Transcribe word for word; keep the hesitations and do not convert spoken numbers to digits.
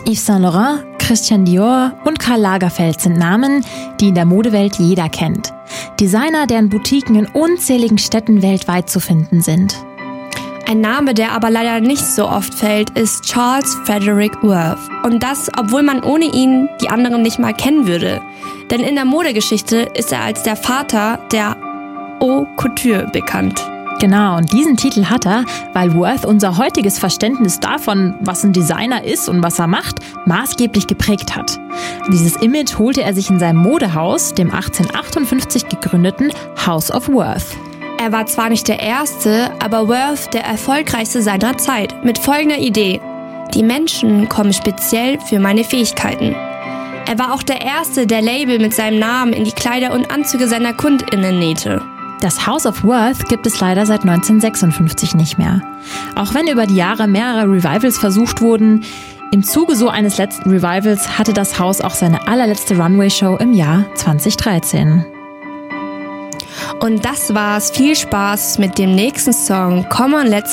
Yves Saint Laurent, Christian Dior und Karl Lagerfeld sind Namen, die in der Modewelt jeder kennt. Designer, deren Boutiquen in unzähligen Städten weltweit zu finden sind. Ein Name, der aber leider nicht so oft fällt, ist Charles Frederick Worth. Und das, obwohl man ohne ihn die anderen nicht mal kennen würde. Denn in der Modegeschichte ist er als der Vater der Haute Couture bekannt. Genau, und diesen Titel hat er, weil Worth unser heutiges Verständnis davon, was ein Designer ist und was er macht, maßgeblich geprägt hat. Dieses Image holte er sich in seinem Modehaus, dem achtzehnhundertachtundfünfzig gegründeten House of Worth. Er war zwar nicht der Erste, aber Worth der erfolgreichste seiner Zeit, mit folgender Idee: Die Menschen kommen speziell für meine Fähigkeiten. Er war auch der Erste, der Label mit seinem Namen in die Kleider und Anzüge seiner KundInnen nähte. Das House of Worth gibt es leider seit neunzehnhundertsechsundfünfzig nicht mehr. Auch wenn über die Jahre mehrere Revivals versucht wurden, im Zuge so eines letzten Revivals hatte das Haus auch seine allerletzte Runway-Show im Jahr zweitausenddreizehn. Und das war's. Viel Spaß mit dem nächsten Song Come on, let's